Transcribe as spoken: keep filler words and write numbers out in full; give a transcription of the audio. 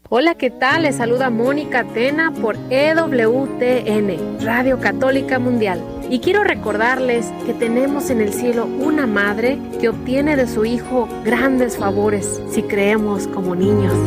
Hola, ¿qué tal? Les saluda Mónica Tena por E W T N, Radio Católica Mundial. Y quiero recordarles que tenemos en el cielo una madre que obtiene de su hijo grandes favores si creemos como niños.